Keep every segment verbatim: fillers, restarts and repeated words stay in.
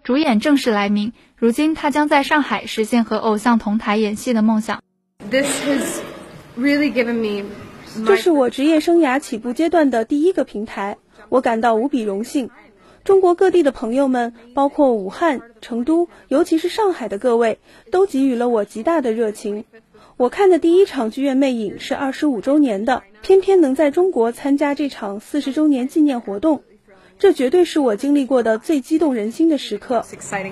主演正是莱明，如今他将在上海实现和偶像同台演戏的梦想。 This has really given me 这是我职业生涯起步阶段的第一个平台，我感到无比荣幸。中国各地的朋友们，包括武汉、成都，尤其是上海的各位，都给予了我极大的热情。我看的第一场剧院魅影是二十五周年的，偏偏能在中国参加这场四十周年纪念活动，这绝对是我经历过的最激动人心的时刻。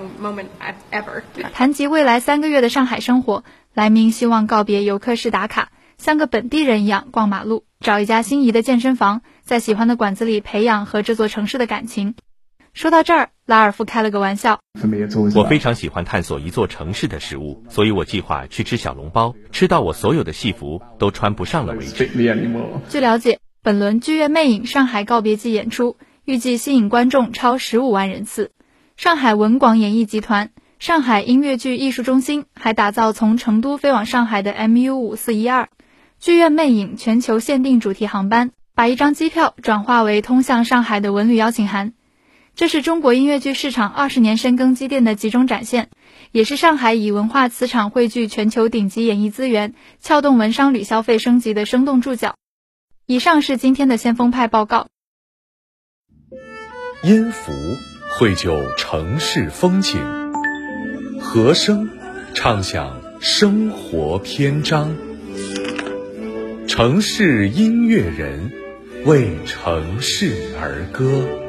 谈及未来三个月的上海生活，莱明希望告别游客式打卡，像个本地人一样逛马路，找一家心仪的健身房，在喜欢的馆子里培养和这座城市的感情。说到这儿，拉尔夫开了个玩笑。 我非常喜欢探索一座城市的食物，所以我计划去吃小笼包，吃到我所有的戏服都穿不上了为止。 据了解，本轮剧院魅影上海告别季演出预计吸引观众超十五万人次。上海文广演艺集团、上海音乐剧艺术中心还打造从成都飞往上海的 M U 五四一二 剧院魅影全球限定主题航班，把一张机票转化为通向上海的文旅邀请函。这是中国音乐剧市场二十年深耕积淀的集中展现，也是上海以文化磁场汇聚全球顶级演艺资源，撬动文商旅消费升级的生动注脚。以上是今天的先锋派报告。 音符绘就城市风景，和声唱响生活篇章，城市音乐人为城市而歌。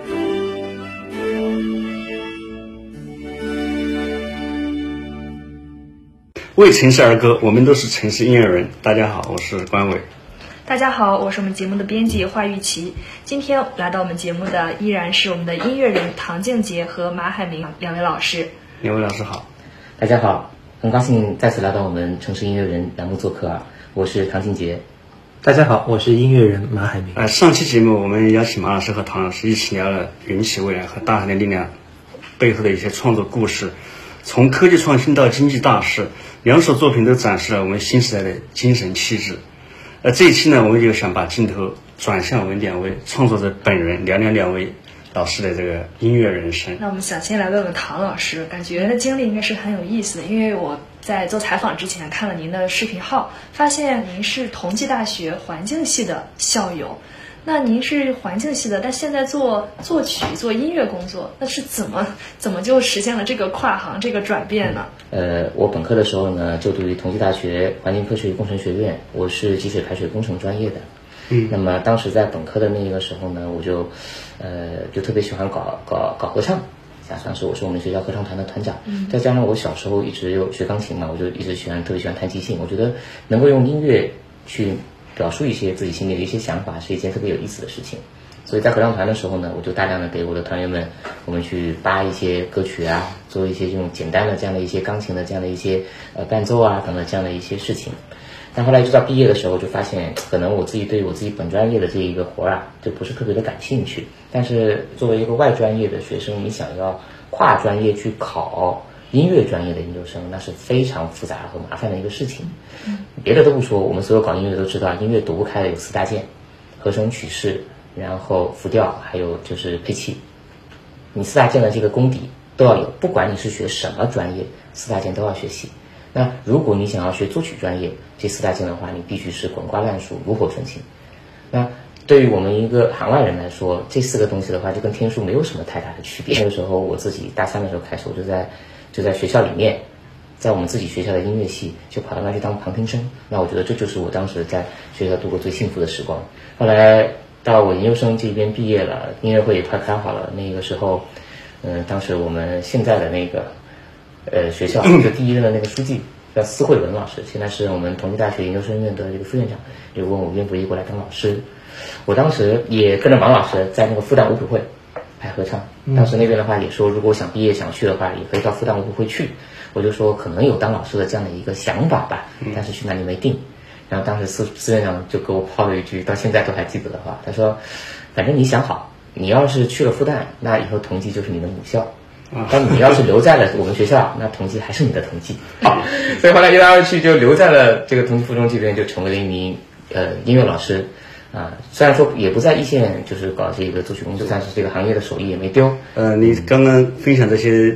为城市而歌，我们都是城市音乐人。大家好，我是关伟。 大家好，我是我们节目的编辑华玉琪。今天来到我们节目的依然是我们的音乐人唐静杰和马海明两位老师。 两位老师好。 大家好，很高兴再次来到我们城市音乐人栏目做客啊，我是唐静杰。 大家好，我是音乐人马海明。 呃，上期节目我们邀请马老师和唐老师一起聊了云起未来和大海的力量背后的一些创作故事，从科技创新到经济大势，两首作品都展示了我们新时代的精神气质。呃，这一期呢，我们就想把镜头转向我们两位创作者本人，聊聊两位老师的这个音乐人生。 那我们想先来问问唐老师，感觉的经历应该是很有意思的，因为我在做采访之前看了您的视频号，发现您是同济大学环境系的校友。那您是环境系的，但现在做作曲、做音乐工作，那是怎么怎么就实现了这个跨行这个转变呢？ 呃，我本科的时候呢，就读于同济大学环境科学与工程学院，我是集水排水工程专业的。嗯，那么当时在本科的那个时候呢，我就，呃，就特别喜欢搞搞搞合唱，假算是我是我们学校合唱团的团长。嗯，再加上我小时候一直有学钢琴嘛，我就一直喜欢特别喜欢弹即兴，我觉得能够用音乐去表述一些自己心里的一些想法是一件特别有意思的事情。所以在合唱团的时候呢，我就大量的给我的团员们，我们去扒一些歌曲啊，做一些这种简单的这样的一些钢琴的这样的一些呃伴奏啊等等这样的一些事情。但后来一直到毕业的时候，就发现可能我自己对我自己本专业的这一个活啊，就不是特别的感兴趣。但是作为一个外专业的学生，你想要跨专业去考音乐专业的研究生，那是非常复杂和麻烦的一个事情。别的都不说，我们所有搞音乐都知道，音乐躲不开的有四大件：和声、曲式，然后复调，还有就是配器。你四大件的这个功底都要有，不管你是学什么专业，四大件都要学习。那如果你想要学作曲专业，这四大件的话，你必须是滚瓜烂熟、炉火纯青。那对于我们一个行外人来说，这四个东西的话，就跟天书没有什么太大的区别。那个时候我自己大三的时候开始，我就在就在学校里面，在我们自己学校的音乐系，就跑到那去当旁听生。那我觉得这就是我当时在学校度过最幸福的时光。后来到我研究生这边毕业了，音乐会也快开好了。那个时候，嗯、呃，当时我们现在的那个呃学校就第一任的那个书记叫司慧文老师，现在是我们同济大学研究生院的这个副院长，就问我愿不愿意过来当老师。我当时也跟着王老师在那个复旦舞谱会排合唱，当时那边的话也说，如果我想毕业想去的话，也可以到复旦舞谱会去。我就说可能有当老师的这样的一个想法吧，但是去哪里没定。然后当时司司院长就给我抛了一句到现在都还记得的话，他说反正你想好，你要是去了复旦，那以后同济就是你的母校，但你要是留在了我们学校，那同济还是你的同济。好，所以后来一来二去就留在了这个同济附中这边，就成为了一名呃音乐老师啊。虽然说也不在一线就是搞这个作曲工作，但是这个行业的手艺也没丢。 呃，你刚刚分享这些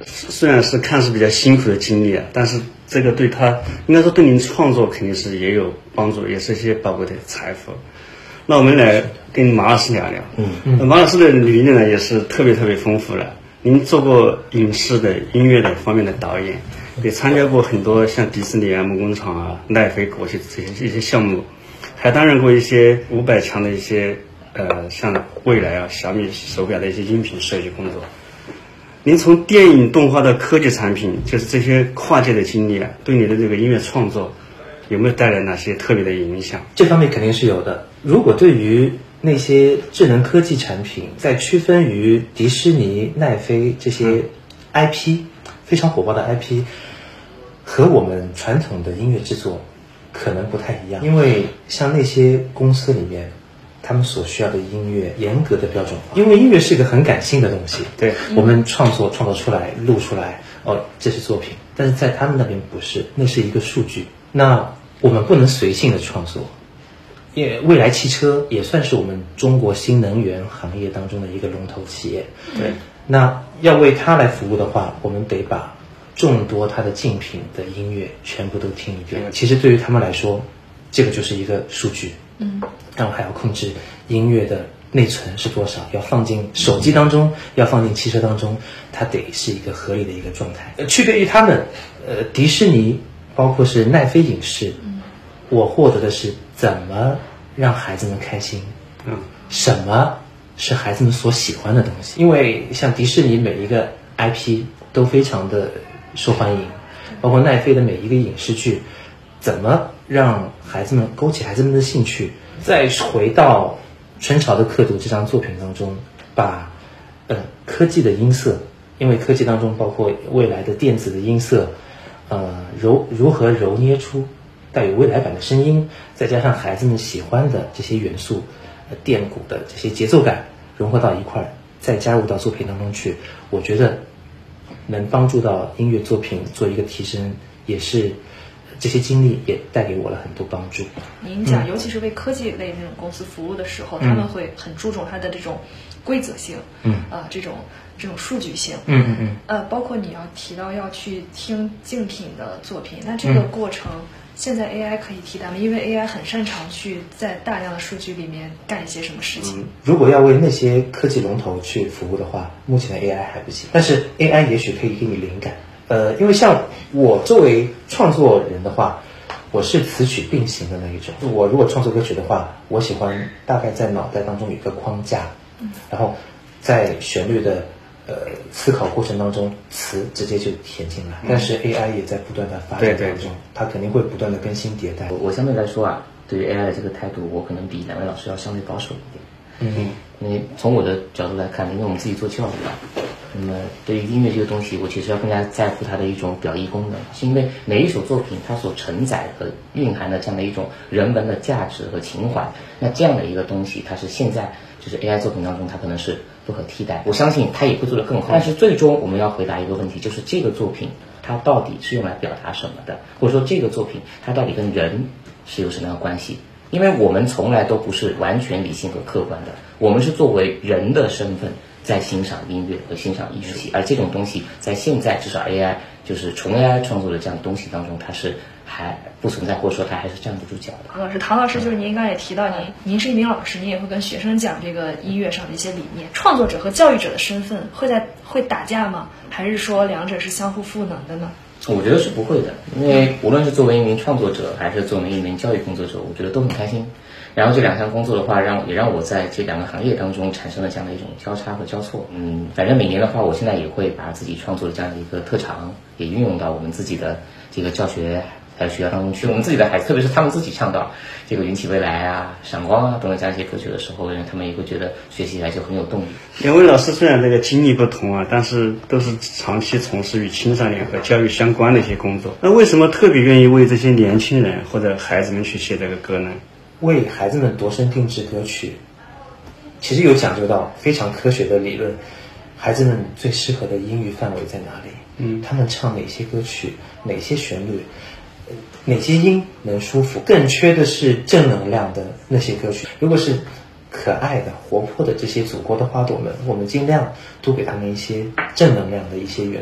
虽然是看似比较辛苦的经历啊，但是这个对他应该说对您创作肯定是也有帮助，也是一些宝贵的财富。那我们来跟马老师聊聊。嗯嗯，马老师的履历呢也是特别特别丰富了。您做过影视的、音乐的方面的导演，也参加过很多像迪士尼啊、梦工厂啊、奈飞国际这些一些项目，还担任过一些五百强的一些呃像蔚来啊、小米手表的一些音频设计工作。您从电影、动画到科技产品，就是这些跨界的经历啊，对你的这个音乐创作有没有带来哪些特别的影响？ 这方面肯定是有的。如果对于那些智能科技产品，在区分于迪士尼、奈飞这些 I P、嗯、非常火爆的 I P 和我们传统的音乐制作可能不太一样，因为像那些公司里面他们所需要的音乐严格的标准化，因为音乐是一个很感性的东西，对、嗯、我们创作创作出来录出来，哦，这是作品，但是在他们那边不是，那是一个数据，那我们不能随性的创作。也蔚来汽车也算是我们中国新能源行业当中的一个龙头企业，对，那要为它来服务的话，我们得把众多它的竞品的音乐全部都听一遍。其实对于他们来说，这个就是一个数据，嗯，然后还要控制音乐的内存是多少，要放进手机当中，要放进汽车当中，它得是一个合理的一个状态。呃，区别于他们，呃，迪士尼包括是奈飞影视，嗯，我获得的是怎么让孩子们开心，嗯，什么是孩子们所喜欢的东西。因为像迪士尼每一个 I P 都非常的受欢迎，包括奈飞的每一个影视剧，怎么让孩子们勾起孩子们的兴趣。再回到春潮的刻度这张作品当中，把呃科技的音色，因为科技当中包括未来的电子的音色，呃揉如何揉捏出带有未来感的声音，再加上孩子们喜欢的这些元素，呃电鼓的这些节奏感融合到一块儿，再加入到作品当中去，我觉得能帮助到音乐作品做一个提升，也是这些经历也带给我了很多帮助。 您讲、嗯、尤其是为科技类那种公司服务的时候、嗯、他们会很注重它的这种规则性，嗯啊、呃、这种这种数据性，嗯嗯嗯呃包括你要提到要去听竞品的作品，那这个过程、嗯、现在 A I 可以替代吗？因为 A I 很擅长去在大量的数据里面干一些什么事情、嗯、 如果要为那些科技龙头去服务的话，目前的 A I 还不行，但是 A I 也许可以给你灵感。呃，因为像我作为创作人的话，我是词曲并行的那一种。我如果创作歌曲的话，我喜欢大概在脑袋当中有一个框架，然后在旋律的呃思考过程当中，词直接就填进来。但是 A I 也在不断的发展当中，它肯定会不断的更新迭代。 我我相对来说啊，对于 A I 的这个态度，我可能比两位老师要相对保守一点。嗯，因为从我的角度来看，因为我们自己做教育啊。那么对于音乐这个东西，我其实要更加在乎它的一种表意功能，是因为每一首作品它所承载和蕴含的这样的一种人文的价值和情怀，那这样的一个东西，它是现在就是 A I 作品当中它可能是不可替代，我相信它也会做得更好。但是最终我们要回答一个问题，就是这个作品它到底是用来表达什么的，或者说这个作品它到底跟人是有什么样的关系？因为我们从来都不是完全理性和客观的，我们是作为人的身份在欣赏音乐和欣赏艺术，而这种东西在现在至少 A I 就是纯 A I 创作的这样的东西当中，它是还不存在，或者说它还是站不住脚的。 唐老师，唐老师就是您刚才也提到您，您是一名老师，您也会跟学生讲这个音乐上的一些理念。创作者和教育者的身份会在会打架吗？还是说两者是相互赋能的呢？ 我觉得是不会的，因为无论是作为一名创作者还是作为一名教育工作者，我觉得都很开心。然后这两项工作的话，让也让我在这两个行业当中产生了这样的一种交叉和交错。嗯，反正每年的话，我现在也会把自己创作的这样的一个特长也运用到我们自己的这个教学还有学校当中去。我们自己的孩子，特别是他们自己唱到这个云起未来啊、闪光啊等等这样一些歌曲的时候，他们也会觉得学习起来就很有动力。 两位老师虽然这个经历不同啊，但是都是长期从事与青少年和教育相关的一些工作。那为什么特别愿意为这些年轻人或者孩子们去写这个歌呢？ 为孩子们度身定制歌曲，其实有讲究到非常科学的理论，孩子们最适合的音域范围在哪里？嗯，他们唱哪些歌曲，哪些旋律，哪些音能舒服？更缺的是正能量的那些歌曲。如果是可爱的、活泼的这些祖国的花朵们，我们尽量多给他们一些正能量的一些元素。